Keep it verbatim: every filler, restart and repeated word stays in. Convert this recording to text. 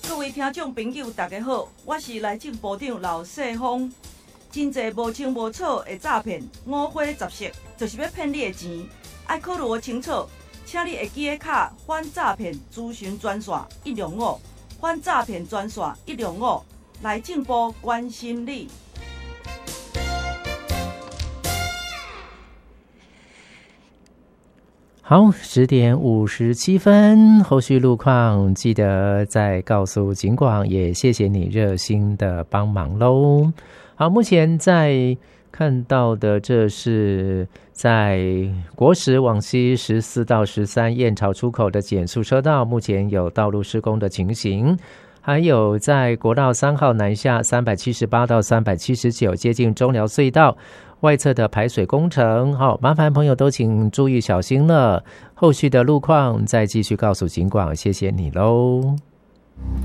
各位听众朋友，大家好，我是内政部长刘世峰。真侪无清无楚的诈骗，五花十色，就是要骗你的钱。爱考虑清楚，请你会记得卡反诈骗咨询专线一零五，反诈骗专线一零五，内政部关心你。 好，十点五十七分，后续路况记得再告诉警广，也谢谢你热心的帮忙咯。好，目前在看到的这是在国十往西十四到十三燕巢出口的减速车道，目前有道路施工的情形。还有在国道三号南下三百七十八到三百七十九接近中寮隧道外侧的排水工程，好，麻烦朋友都请注意小心了。后续的路况再继续告诉警广，谢谢你喽。